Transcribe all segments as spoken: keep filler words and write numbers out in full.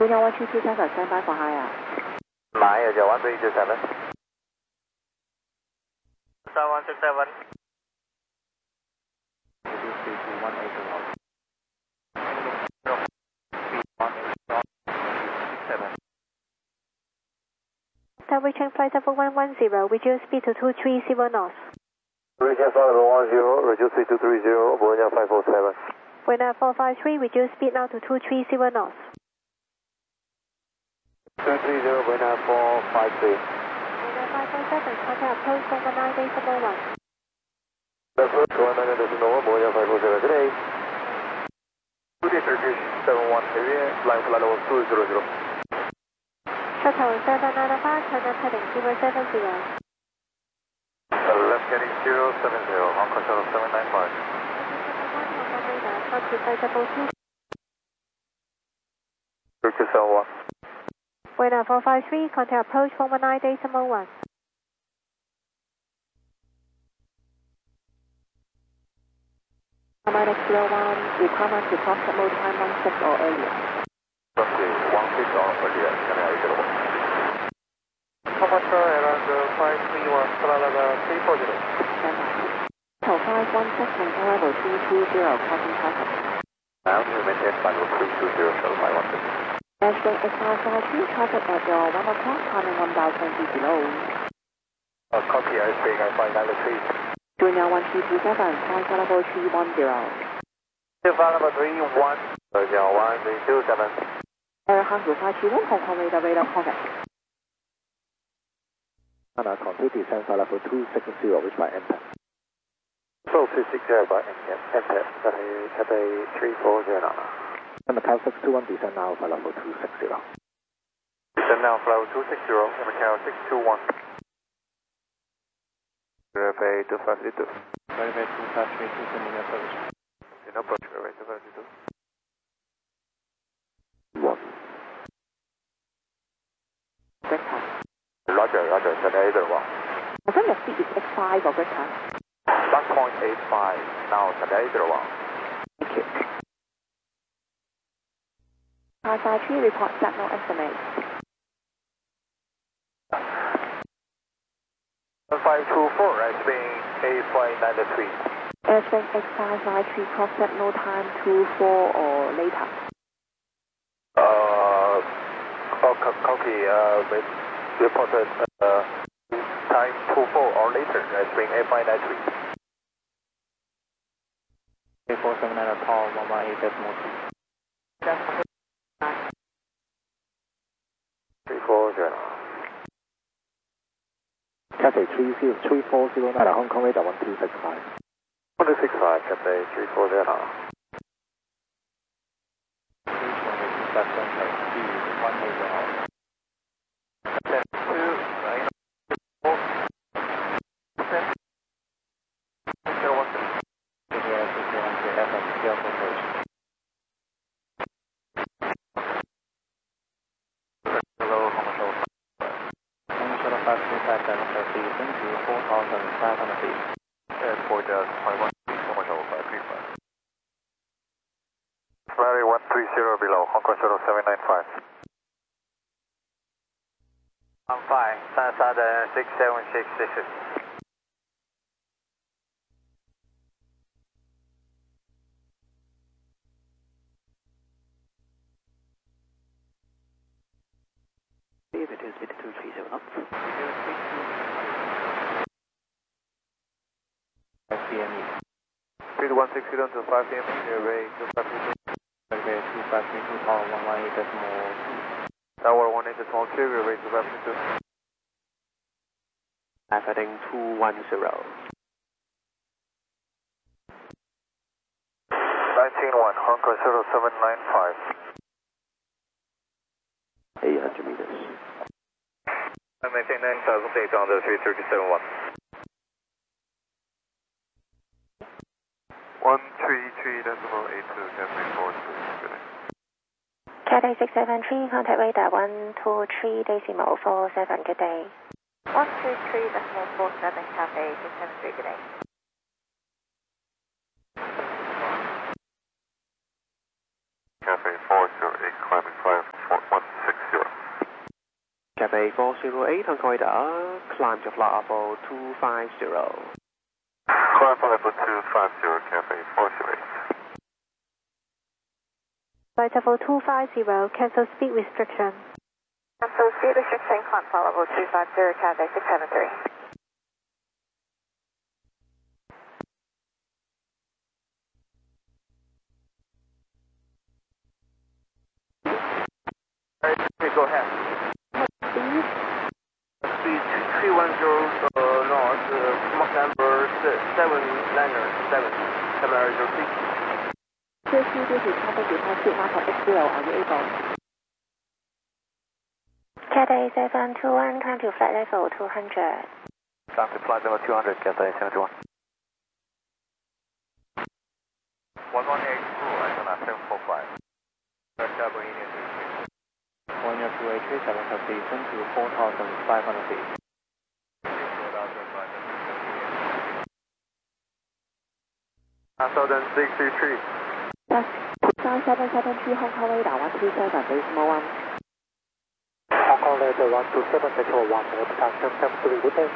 Junior one two two seven, stand by for higher. Maya, one three two seven. seven one six seven. three two one eight one. Reaching flight level one one zero, reduce speed to two three zero knots. Reaching flight level one zero, reduce speed to three zero, Bologna five four seven. Bologna four five three, reduce speed now to two three zero knots. two three zero, Bologna four five three. Bologna five four seven, contact approach one one nine decimal one. Approach one one nine decimal one, Bologna five four seven, today. Good day, Turkish seven one heavy, line flight level two zero zero. Shuttle seven nine five, turn up heading zero seven zero. Left heading zero seven zero, Hong Kong Shuttle seven nine five. Turkish seven one. Bologna four five three, contact approach one one nine decimal one. Minus zero one, requirement to cross the mode time one six or earlier. Roughly one six or earlier, can I get one? Commander around five three one, Canada three four zero. Stand by. Hotel five one six and arrival three two zero, crossing traffic. Now to maintain flight level three two zero, Shuttle five one six. Airspace X five five three, traffic at your one o'clock, climbing one thousand twenty below. Uh, copy, airspace I five nine three. Junior one two two seven, flight level three one zero. Flight level three one, Junior one three two seven. Air 航速发启动，空空位的位的 contact. Anna, complete descent flight level two six zero, reach by impact. So two six zero by impact, Cathay, Cathay three four zero. And the Cal six two one descend now flight level two six zero. Descend now flight level two six zero, and Cal six two one. Verify two five three two. Verify two five three two, sending your service. In approach, verify two five three two. One. Break time. Roger, Roger, send either one. I think the speed is X five or break time. one point eight five, now send either one. Thank you. five five three, report signal estimate. five two four, airspace A five nine three. Airspace X five five three, cross signal time two four or later. Uh, oh, copy, uh, reported, uh, time two four or later, airspace A five nine three. A four seven nine, call one one eight decimal two. three four zero. Cathay three four zero nine, Hong Kong radar one two six five. one two six five, Cathay three four zero. Left center, speed one eight zero. ten two, nine, four, ten, zero one six. Yes, it's one to F M, F operation. Hello, Hong Kong Shuttle. Hong Shuttle five three five seven, descend to four thousand five hundred feet. Airport, uh, five one six, Hong Kong Shuttle five three five. Ferrari one three zero below, Hong Kong Shuttle seven nine five. I'm fine, Sun Southern six seven six six. If it is two three zero knots. five P M E. Speed one six zero to five P M, airway two five three two. Okay, two five three two, power one one eight decimal two. Tower one eight decimal two, airway two five three two. Heading two one zero. nineteen one, Hong Kong Shuttle seven nine five. eight hundred meters. I maintain nine thousand eight on the three thirty seven one. one three three decimal eight two, Cathay four two, good day. Cathay six seven three, contact radar one two three decimal four seven, good day. one two three decimal four seven, Cathay six seven three, good day. Cathay four zero eight, climbing five one Cathay four zero eight on corridor, climb to flight level two five zero. Climb to level two five zero, Cathay four zero eight. Flight level two five zero, cancel speed restriction. Cancel speed restriction, climb to level two five zero, Cathay six seven three. Okay, go ahead. Speed? Speed three one zero uh, north, uh, Mach number seven liner seven, camera zero six. Q C this is Cathay departure Marco X zero, are you able? Cathay seven two one, climb to flight level two hundred. Climb to flight level two hundred, Cathay seven two one. one one eight two, I cannot seven four five. Double Indian one zero two eight three seven for season to four thousand five hundred feet. one thousand sixty-three. That's nine seven seven three Hong Kong radar one two seven decimal one. Hong Kong radar one two seven decimal one, seven seven three, good day.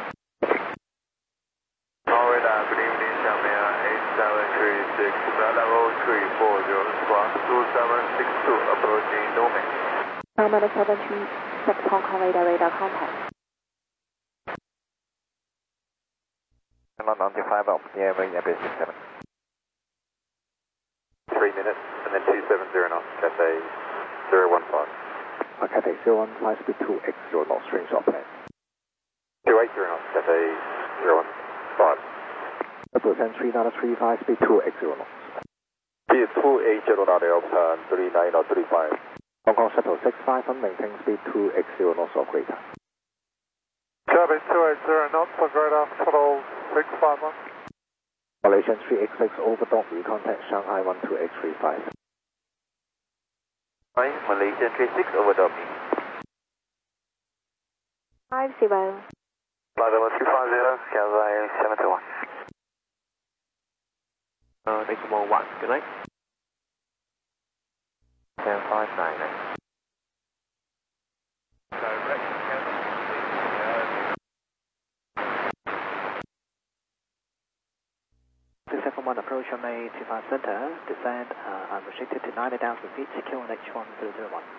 Hong Kong radar, good evening, Xiamen eight seven three six, level three four zero, squawk two seven six two, approaching Norman. Number seven three six Hong Kong radar radar contact. ninety-five up, yeah, ring Air Base six seven. Three minutes, and then two seven zero knots, Cathay zero one five. Cathay zero one five, speed two X zero knots, range of plan. two eight zero knots, Cathay zero one five. Represent three nine three five, speed two X zero knots. Speed two eight zero knot, Delta three nine zero three five. Hong Kong Shuttle six five one, maintain speed two X zero knots or greater. Cabin two eight zero knots or greater, Shuttle six five one. Malaysian three X six over Dongyi, contact Shanghai one two eight three five. Hi, Malaysian three six over Dongyi. five zero. Flight level two five zero, Cathay seven two one. Uh, decimal one, good night. ten five nine nine. Direct two seven one approach on May two five center, descend uh, unrestricted to ninety thousand feet, secure on H one zero zero one.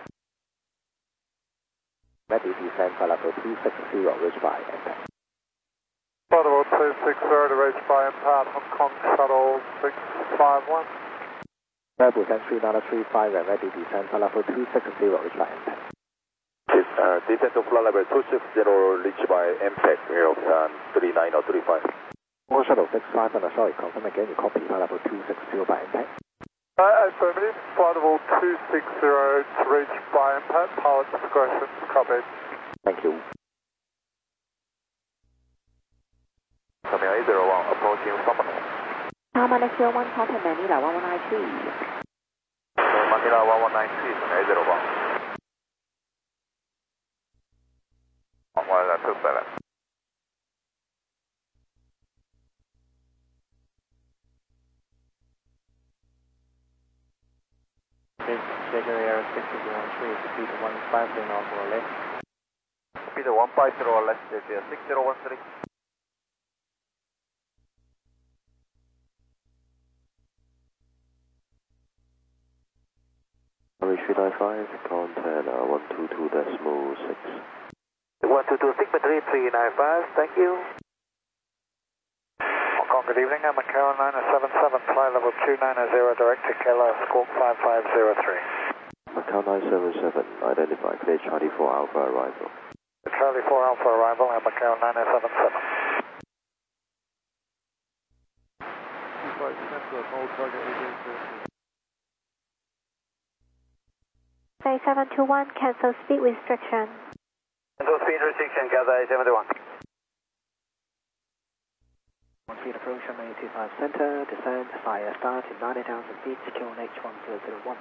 Ready descend for level two six zero, reach by impact. Flight level two six zero to reach by impact, Hong Kong Shuttle six five one. Rebel three nine three five and ready descend for level two six zero, reach by impact. Uh, descend to flight level two six zero, reach by impact, Aeroplane three nine zero three five. Hong Kong Shuttle six five one, sorry, confirm again, you copy flight level two six zero by impact. Uh, affirmative, flight level two six zero to reach by impact, pilot discretion, copied. Thank you. Coming eight zero one, approaching Stockholm. Number zero one contact Manila one one nine three. Manila one one nine three, eight zero one. one two seven. Jaguar Air six zero one three, speed one five zero knots or less. Speed one five zero or less, Jaguar six zero one three. three nine five, contact uh, one two two decimal six. one two two Sigma three three nine five, thank you. Hong Kong, good evening, I'm a Carolina seven seven, flight level two nine zero, direct to K L R, squawk five five zero three. Macau nine seven seven, identify clear Charlie four Alpha arrival. Charlie four Alpha arrival, I'm a Carolina seven seven. Cathay seven two one, cancel speed restriction. Cancel speed restriction, Cathay seven two one. One feet approach on May two five center, descend via start in ninety thousand feet, secure on H one zero zero one.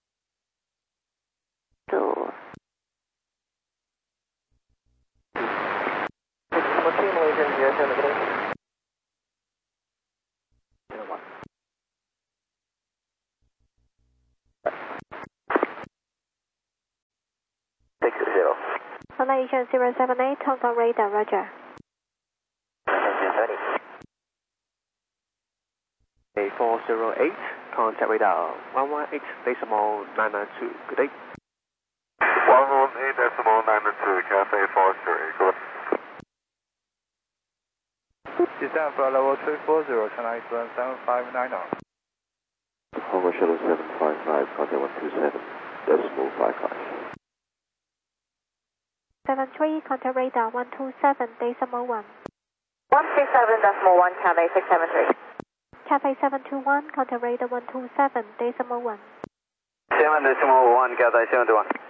So, fourteen Malaysian zero seven zero one. six zero. Malaysia zero seven eight, Hong Kong radar, roger. A four zero eight, contact radar one one eight decimal nine nine two, good day. one one eight decimal nine nine two, Cathay Foster, go ahead. Descend for level three four zero, China Eastern seven five nine zero. Hong Kong Shuttle seven five five, contact one two seven, decimal five five. seven three, contact radar one two seven, decimal one. one two seven decimal one, Cathay six seven three. Cathay seven two one, contact radar one two seven, decimal one. seven decimal one, Cathay seven two one.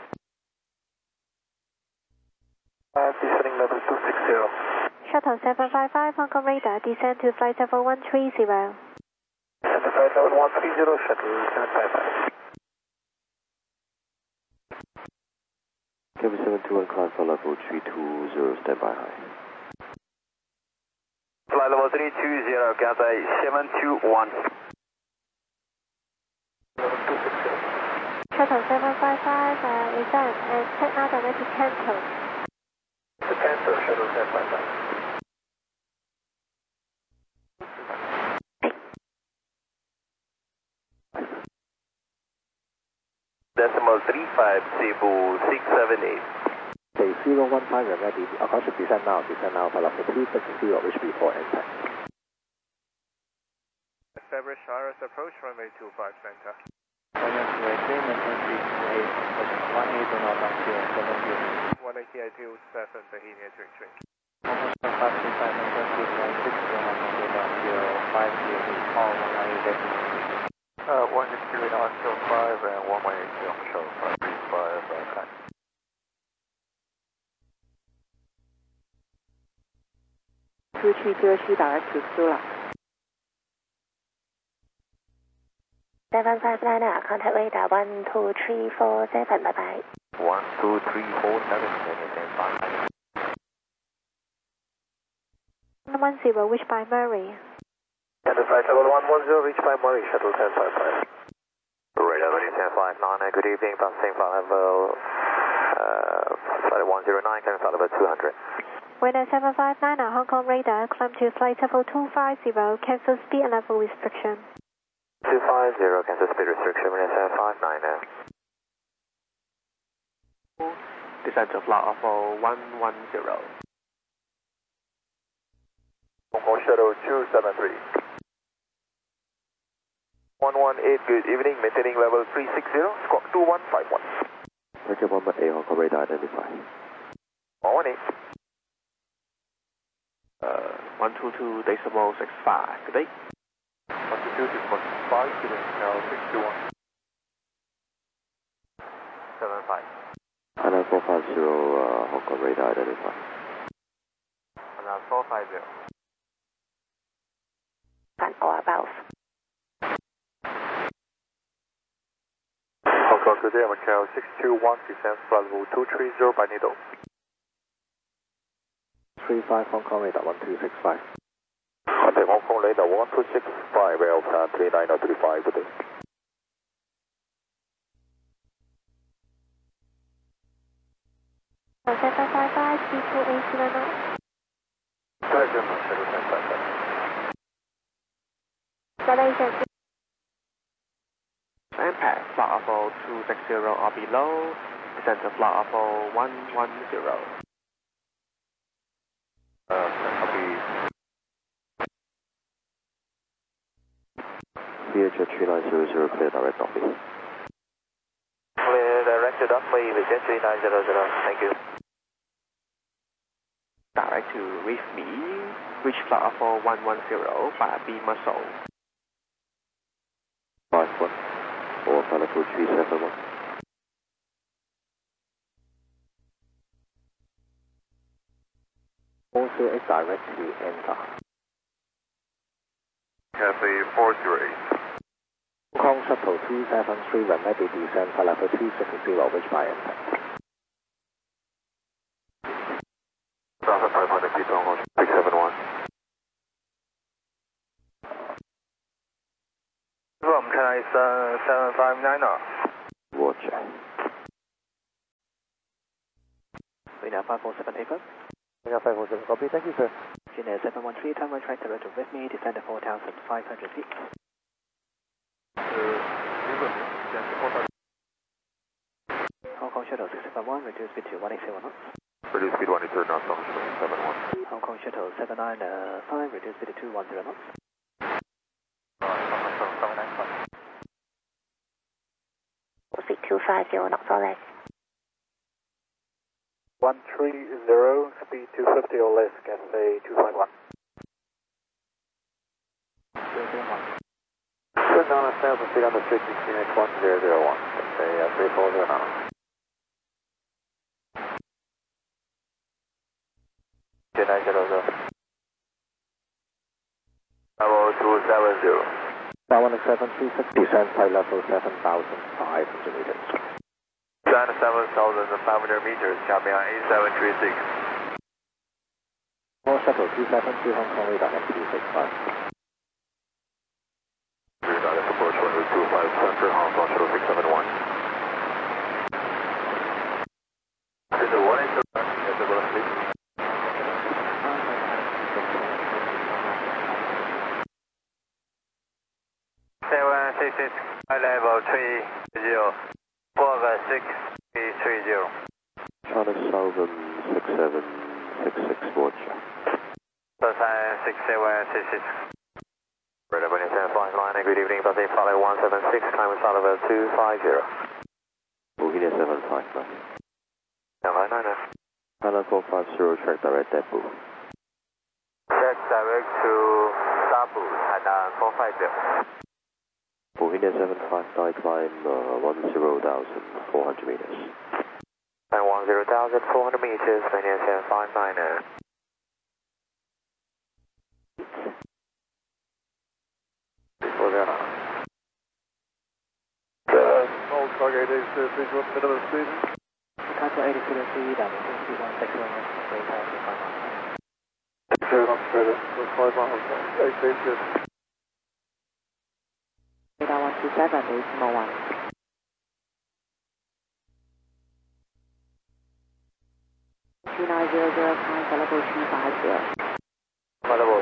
Uh, descending level two six zero. Shuttle seven five five, Hong Kong radar, descend to flight level one three zero. Descend to flight level one three zero, shuttle seven five five. Kevin seven two one, climb for level three two zero, standby high. Flight level three two zero, Cathay seven two one. Level two six zero. Shuttle seven five five, uh, descend and take now direct to Canton. To Canton, shuttle seven five five. Decimal three five, Cebu six seven eight. Okay, zero one five, we're ready. Our caution descend now, descend now for level two six zero, which before impact. Establish I R S approach, runway two five center. one eighty eight two seven, Bohemia Drink Drink. Uh, one is two on show five and one one eight two on show five, three five, uh, two three zero three direct to Sula. seven five nine, contact radar one two three four seven, bye bye. one two three four seven, maintain five. one zero, which by Murray. And the flight level one one zero, reach by Murray, shuttle ten five five. Radar ready ten five nine, good evening, passing flight level, uh, flight one zero nine, coming flight level two hundred. Radar seven five nine, Hong Kong radar, climb to flight level two five zero, cancel speed and level restriction. two five zero, cancel speed restriction, radar seven five nine now. Descend to flight level one one zero. Hong Kong Shuttle two seven three. one one eight, good evening, maintaining level three six zero, squawk two one five one. Roger, one one eight, Hong Kong radar identify. one one eight. Uh, one two two decimal six five, good day. one two two decimal six five, good evening, now six two one. seven five. nine four five zero, uh, Hong Kong radar identify. nine four five zero. And or above. Hong Kong today, Macau six two one, descend flight level two three zero by Nido. three five Hong Kong radar one two six five. Contact Hong Kong radar one two six five, Alpha three nine zero three five, good day. seven five five, three two eight zero nine. Pleasure, shuttle ten five five. Malaysia Impact, flight level two six zero or below, descend to flight level one one zero. Uh, copy. V H three nine zero zero, clear direct off me. Clear directed up me, V H three nine zero zero, thank you. Direct to with me, reach flight level one one zero by B muscle. five one, or flight level three seven one. Also a direct to enter. Cathay four zero eight. Hong Kong Shuttle two seven three, when ready descend flight level two six zero, which by impact. Traffic five hundred feet, Hong Kong six seven one. From China Eastern seven five nine zero. Roger. India five four seven eight. India five four seven, copy. Thank you, sir. India seven one three, time one track director with me, descend to four thousand five hundred feet. Hong Kong Shuttle six seven one, reduce speed to one eight zero knots. Reduce speed one eight zero knots, Hong Kong seven one. Hong Kong Shuttle seven nine five, reduce speed to two one zero knots. Speed two five zero knots or less. one three zero, speed two fifty or less, Cathay two five one. zero zero one. Turn down a thousand feet on the street, Phoenix one zero zero one, Cathay uh, three four zero nine. two nine zero zero. Level two seven zero. one seven three six, descend flight level seven thousand five hundred meters. Descend seven thousand five hundred meters, chopping on eight seven three six. More shuttle two seven two, Hong Kong radar at two six five. Radar approach one two five, center, Hong Kong shuttle six seven one. This is one eight zero, that's the balance speed. seven six six, level three zero, four six three three zero. China Southern six seven six six, Roger. six seven six six. Radar one seven five nine, good evening, Pacific Flight one seven six, time is level two five zero. Bulgaria seven five nine. seven five nine. China four five zero, track direct Dabu. Track direct to Dabu, Hainan four five zero. Bulgaria seven five nine, climb uh, one zero thousand four hundred meters. And one zero thousand four hundred meters, Bulgaria seven five nine. The old cargo is uh, visual minimum speed. Qatar eighty zero three, double two three one six one, three thousand five hundred. Zero knots credit, five miles, eight eight zero. Radar one two seven, decimal one. two nine zero zero, time for level two five zero. Level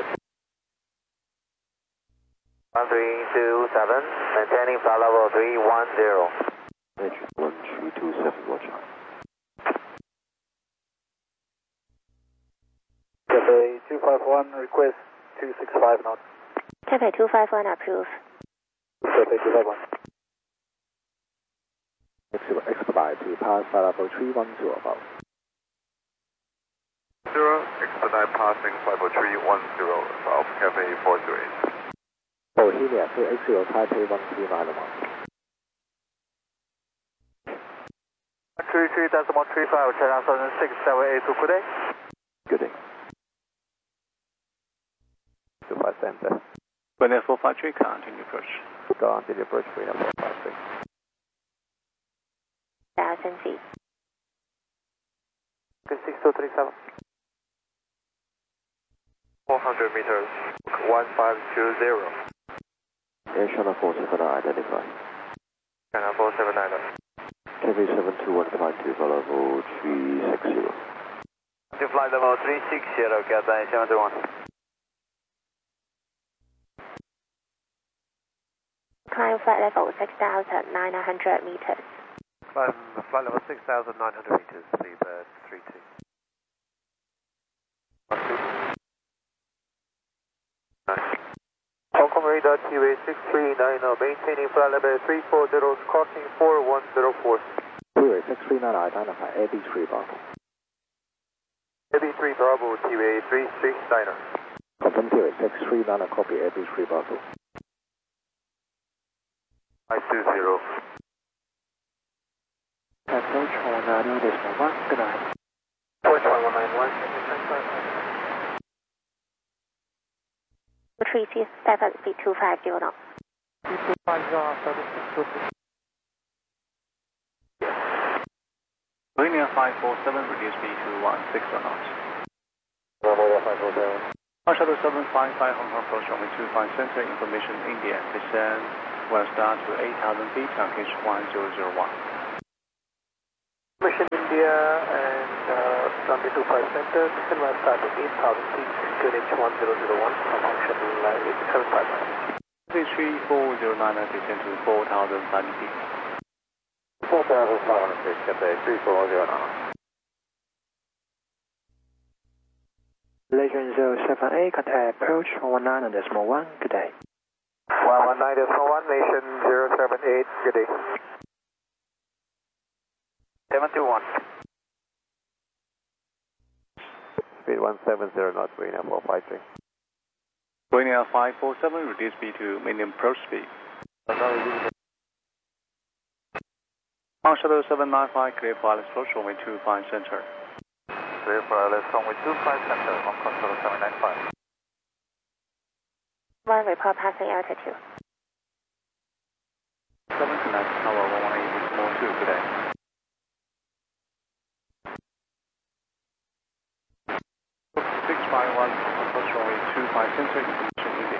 one three two seven, maintaining flight level three one zero. Edge one three two seven, Roger. Cathay two five one, request two six five knots. Cathay two five one, approve. Cathay two five one. Expedite to pass flight level three one zero above. Zero, expedite passing flight level three one zero, South Cathay four zero eight. Bohemia two eight zero, Taipei one three nine one. three three decimal three five, China Southern six seven eight two, good day. Good day. two five center. Winner four five three, continue approach. Go on to the approach, we have four five six. Thousand feet. six two three seven. four hundred meters, one five two zero. Air China four seven nine, identify. China four seven nine. K V seven two one, climb to flight level three six zero. To flight level three six zero, Cathay seven two one. Climb flight level six thousand nine hundred meters. Climb flight level six thousand nine hundred meters, please, uh, three two. Hong Kong radar T V A six three nine, maintaining flight level three four zero, crossing four one zero four. T V A six three nine, identify A B three Bravo. A B three Bravo, T V A three six nine. Confirm T V A six three nine, copy A B three Bravo. five two zero. Approach one nine decimal one, good night. Approach one one nine one. three two seven, speed two five zero knots. two five zero, seven six two six. Linear five four seven, reduce speed to one six one knots. Linear five four seven. Hong Shuttle seven five five, Hong Kong approach runway two five center, information India, descend west star to eight thousand feet, package one zero zero one. Mission India and uh, runway two five center, descend via start to eight thousand feet, Q N H one zero zero one, Hong Kong shuttle uh, eight seven five nine. three four zero nine, descend to four thousand five hundred feet. four thousand five hundred feet, Cathay three four zero nine. Legend zero seven eight, contact approach one one nine decimal one, good day. one one nine decimal one, nation zero seven eight, good day. seven two one. Speed one seven zero knots, Vienna four five three. Vienna five four seven, reduce speed to medium approach speed. On shuttle seven nine five, clear for Alice approach, runway two five center. Clear for Alice, runway two five center, Hong Kong shuttle seven nine five. One report passing altitude. seven connect, tower one one eight decimal two, good day. six five one, approach runway two five center, information India.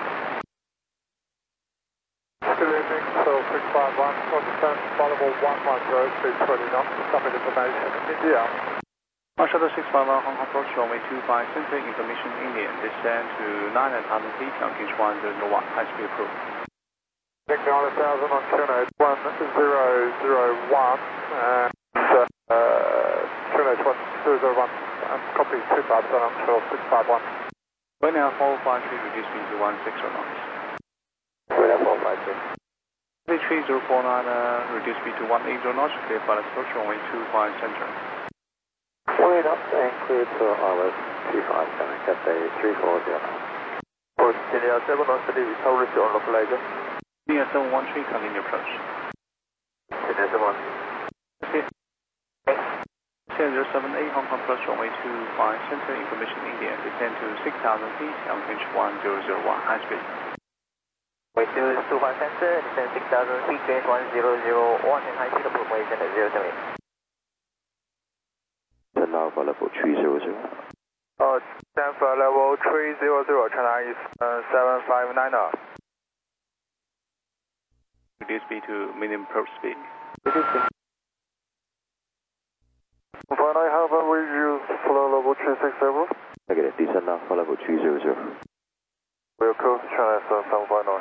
Good evening, so six five one, understand, followable one one zero, speed twenty knots, summit information India. On shuttle six five one, Hong Kong approach runway two five center, information India, descend to nine thousand feet, Cambridge one zero one, high speed approved. Signal one thousand on Q N H one zero zero one, and uh, Q N H one zero zero one, and copy two five seven on shuttle six five one. Vienna four five three, reduce speed to one six zero knots. Vienna four five three. three zero four nine, uh, reduce speed to one eight zero knots, clear for Alice approach runway two five center. Wait up and clear to Alice two five seven, Cathay three four zero nine. For India seven one three, recovery to on localizer. India seven one three, continue approach. India seven one. zero seven eight, Hong Kong approach runway two five center, information India, descend to six thousand feet, Cambridge one zero zero one, high speed. Runway two five center, descend six thousand feet, Q N H one zero zero one, and high speed approach center zero seven eight. Descend Alpha level three zero zero. Uh, descend for level three zero zero, China is uh, seven five nine. Reduce speed to medium approach speed. For nine, how about we use flow level three six zero? Negative, descend Alpha level three zero zero. We'll close China seven seven five nine.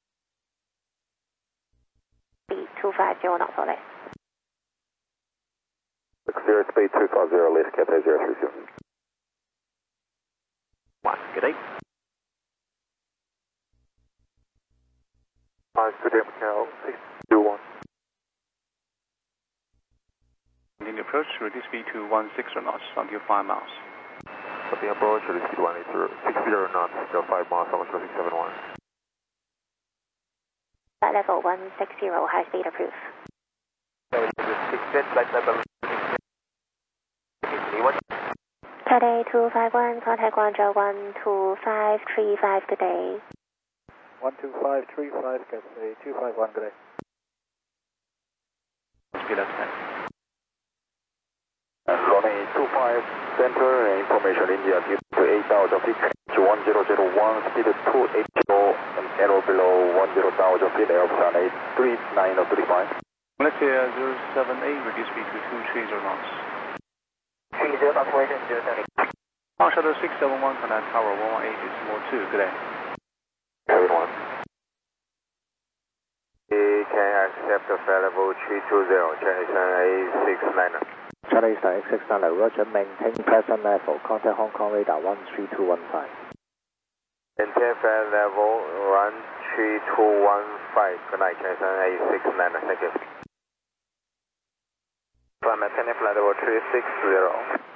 Speed two five zero knots or less. Zero speed two five zero, left Cathay zero three zero. One, good day. Hi, good day, Macau, six two one. Continue approach, reduce speed to one six zero knots, until five miles. Copy approach, reduce speed one eight zero, six zero knots, still five miles, Hong Kong six seven one. Flight level one six zero, high speed approved. Cathay two five one, contact Guangzhou one two five three five, good day. one two five three five, Cathay two five one, good day. Speed up ten. Runway two five center, information India, to eight thousand feet, one zero zero one, speed two eight zero, and arrow below one zero thousand feet, Alpha eight three nine three five. Let's say uh, zero seven eight, reduce speed to two three zero knots. three zero operation zero seven eight. On shuttle six seven one, connect tower one one eight decimal two, good day. seven one. We can accept the flight level three two zero, Chinese A six nine. Charlie Eastern X six nine, roger, maintain present level, contact Hong Kong radar one three two one five. Maintain flight level one three two one five, good night, Chinese A six nine, thank you. Flight maintain flight level three six zero.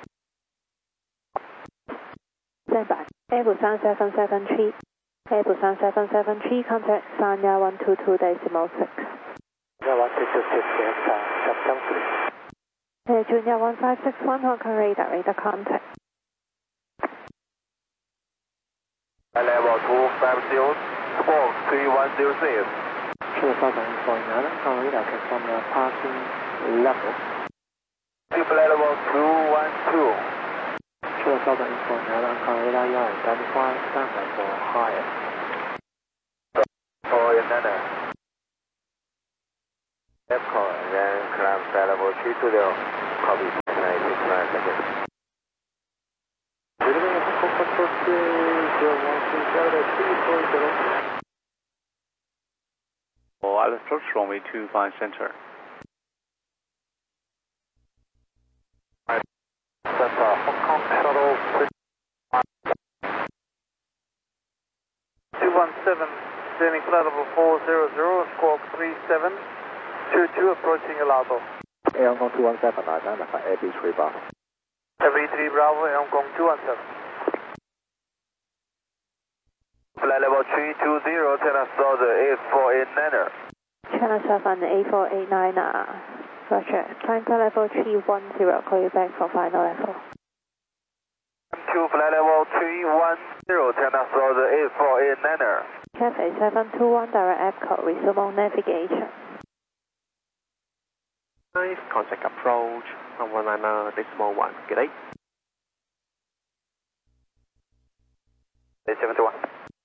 Stand by. Airbus seven seven three. Airbus seven seven three, contact Sanya one two two decimal six. Yeah, one two two six, come, come, please. Uh, Junior one five six one, Hong Kong radar, radar contact. Level two five zero, squawk three one zero six. Sure, Southern for Hong Kong radar confirm the passing level. Keep level two one two. Sure, Southern for Hong Kong radar, you are identified, standby for higher. For another. Call and then climb flight level three two zero. Copy, nine six nine, thank you. For I'll approach runway two five center. Center, Hong Kong Shuttle six two one seven, standing flight level four zero zero, squawk three seven two two, approaching Alado. Air Hong Kong two one seven, identify A B three Bravo. A B three Bravo, Air Hong Kong two one seven. Flight level three two zero, China South eight four eight niner. China seven eight four eight nine, uh, Roger. Climb to level three one zero, call you back for final level. To flight level three one zero, China South eight four eight niner. Cathay seven two one, direct app code, resume on navigation. five, contact approach, one one nine decimal one, good day. seven two one.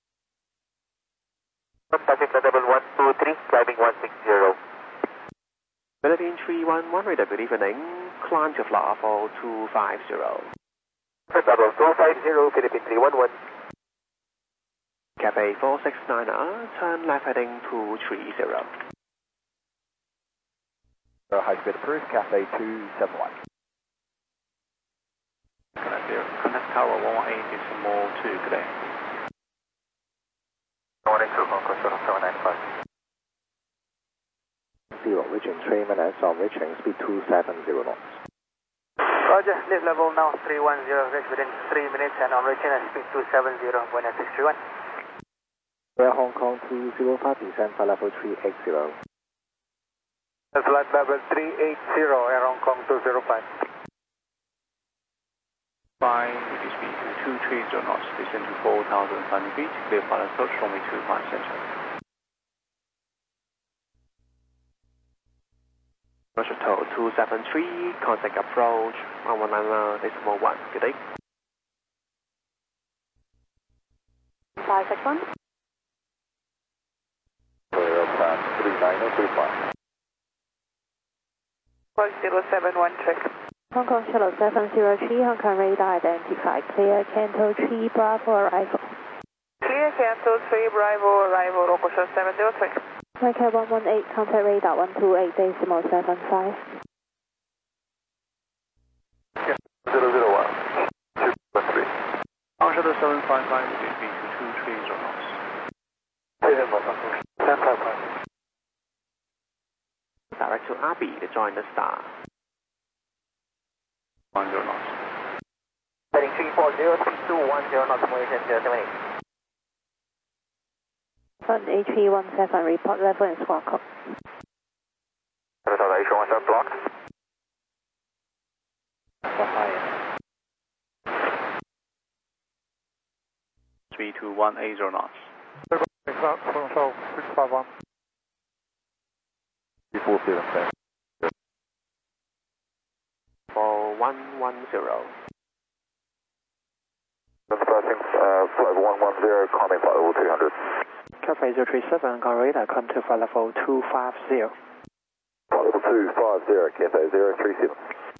Pacific level one two three, climbing one six zero. Philippine three one one, radar, good evening. Climb to flight level two five zero. Level two five zero, Philippine three one one. Cathay four six nine, turn left heading two three zero. High speed approved, Cathay two seven one. Contact zero. Contact tower one one eight decimal two, good day. one eight two, Hong Kong Shuttle seven nine five. Zero, reaching three minutes on reaching speed two seven zero knots. Roger, lift level now three one zero, reach within three minutes and on reaching at speed two seven zero, one nine six three one. Air Hong Kong two zero five, descend flight level three eight zero. Flight level three eight zero, Air Hong Kong two zero five. Five, with speed to two three zero knots, descend to four thousand five hundred feet, clear for approach runway two five center. Roger, total two seven three, contact approach, one one nine decimal one, good day. five six one. Aircraft three nine zero three five. one zero seven one, check. Hong Kong Shuttle seven zero three, Hong Kong radar identified, clear, Canto three Bravo arrival. Clear, Canto three Bravo arrival, local shot seven zero three. Micro one one eight, contact radar one two eight decimal seven five. zero zero one, two one three. Hong Shuttle seven five five, with speed to two three zero knots. ten five five. Direct to R B to join the star. one zero knots. Heading three four zero, three two one zero knots, Malaysian zero seven eight. Fund A three one seven, report level and squawk code. South Asia one seven blocked. three two one eight zero knots. Control six five one. three four seven seven. For one one zero. Passing uh, flight one one zero, climbing flight level three hundred. Cathay zero three seven, Hong radar, come to flight level two five zero. Flight level two five zero, Cathay zero three seven.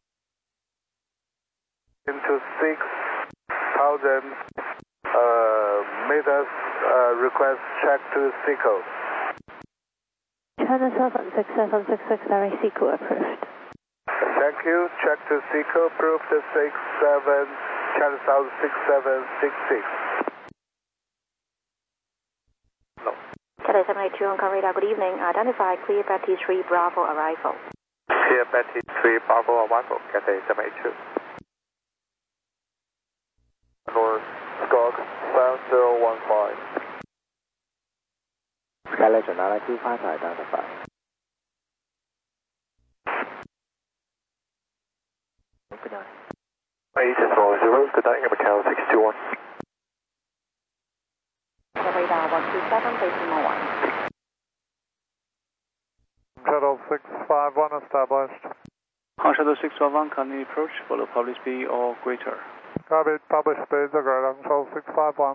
Into six thousand uh, meters, uh, request check to SECO. China seven six seven six six, direct SECO approved. Thank you, check to SECO, approved to six seven, China South six seven six six. Cathay seven eight two, Hong Kong radar, good evening. Identify clear Betty three Bravo arrival. Clear Betty three Bravo arrival, Cathay seven eight two. North Skog seven zero one five. Sky Legend nine two five, identified. Good night. eight zero zero, good night, Macau six two one. Radar one two seven, decimal one. Shuttle six five one established. Hong Shuttle six five one, kindly approach, follow public speed or greater. Copy, published speeds are greater, Control six five one.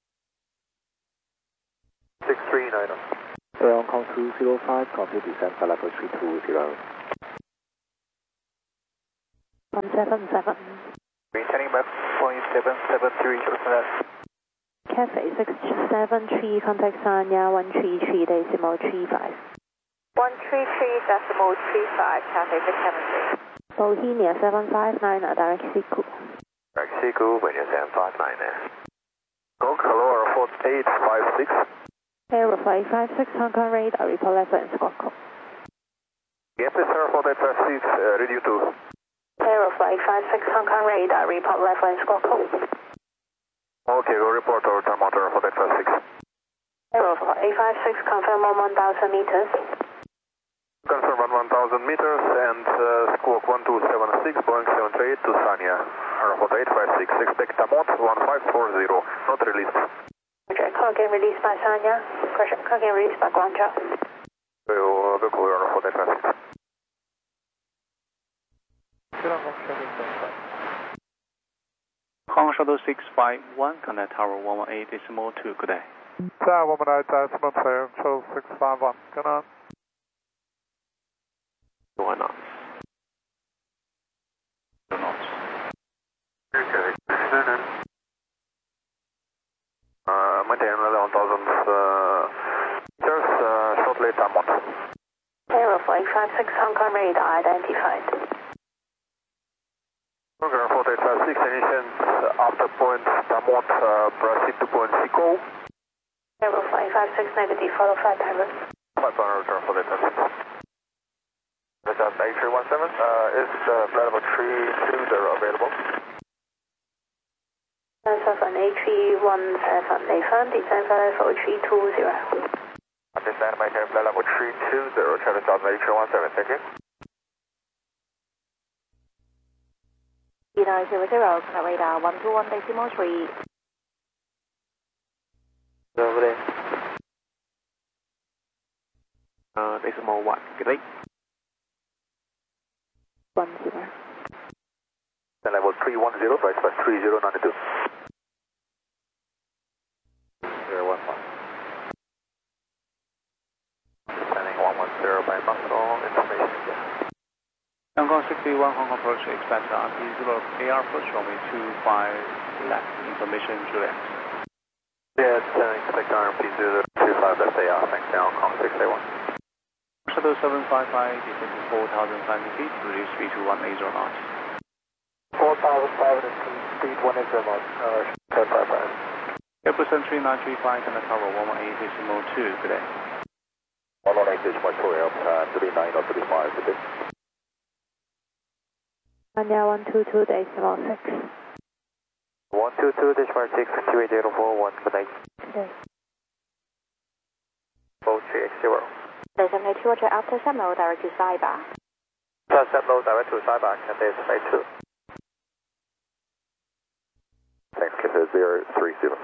six three nine. Air Hong Kong two zero five, copy, descend flight level three two zero. one seven seven. Maintaining by point seven seven three, Cathay six seven three, contact Sanya one three three decimal three five. one three three decimal three five, Cathay six seven three. Bohemia seven five nine, direct Siku. Direct Siku, Bohemia seven five nine. Gong, hello, Airport eight five six. Aeroflot eight five six, Hong Kong radar, report level and squawk code. Yes, it's Airport eight five six, uh, ready to. Aeroflot eight five six, Hong Kong radar, report level and squawk code. Okay, we'll report our time out Airport eight five six. Aeroflot eight five six, confirm on one thousand meters. Confirm on one thousand meters and uh, squawk one two seven six, Boeing seven three eight to Sanya. Airport eight five six, expect amount one five four zero, not released. Roger, call again released by Sanya. Pressure, call again released by Guangzhou. We'll go clear Airport eight five six. Hong Shuttle six five one, contact Tower one one eight decimal two, good day. Tower one one eight decimal two, Shuttle six five one, good night. One knots. Two knots. Okay. Uh, maintain eleven thousand uh, meters, uh, shortly time out. Aeroflot eight five six, Hong Kong radar identified. Okay, Airport eight five six, initial after point Tamot, uh, proceed to point Sico. Aeroflot eight five six, negative, follow five hundred. five hundred, Airport eight five six. That's A three one seven, uh, is uh, flight level three two zero available? seven A three one seven, Nathan, descend flight level three two zero. Understand, maintain flight level three two zero, Travis South A three one seven, thank you. Zero zero zero, contact radar one two one decimal three. Over there. Uh, decimal one, good day. One zero. Then level three one zero, right by three zero nine two. Zero one one. Sending one one zero by muscle information. Hong Kong sixty-one, Hong Kong approach, expect R P zero, A R approach, runway two five left, information Juliet. Yeah, it's uh, expect R P zero two five left A R, thanks to Hong Kong six eight one. Shuttle seven five five, descending four thousand five hundred feet, reduce speed to one eight zero knots. four thousand five hundred feet, speed one eight zero knots, uh, seven five five. Airbus three nine three five, contact Tower one one eight decimal two, good day. one one eight decimal two, uh, three nine or three five, good day. Sanya one two two decimal six. one two two decimal six, two eight zero four one, good night. Today. four three eight zero. There's an A two Roger after Semno, direct to Saiba. Plus Semno, direct to Saiba, Cathay seven eight two. Thanks, Cathay zero three zero.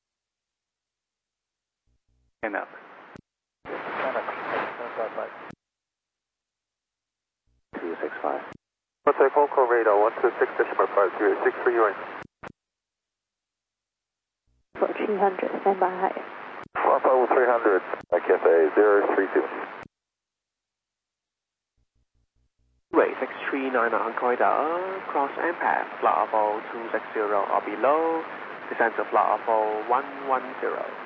And up. two six five. Contact Hong Kong radar one two six decimal five zero six three right. For three hundred, stand by high. one five three hundred, Cathay zero three zero. Wait, six three nine Hong Kong radar, cross impact, flight level two six zero or below, descend to flight level one one zero.